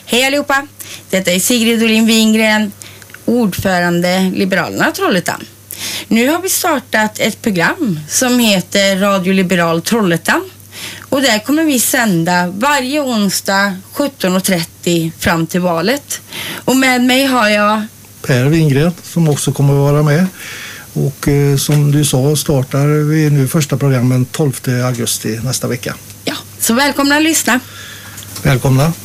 Hej allihopa! Detta är Sigrid Olin Wingren, ordförande Liberalerna Trollhättan. Nu har vi startat ett program som heter Radio Liberal Trollhättan. Och där kommer vi sända varje onsdag 17:30 fram till valet. Och med mig har jag Per Wingren som också kommer att vara med. Och som du sa startar vi nu första programmen 12 augusti nästa vecka. Ja, så välkomna att lyssna. Välkomna.